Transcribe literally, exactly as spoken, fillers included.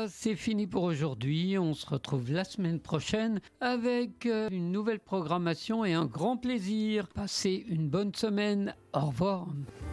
c'est fini pour aujourd'hui. On se retrouve la semaine prochaine avec une nouvelle programmation et un grand plaisir. Passez une bonne semaine. Au revoir.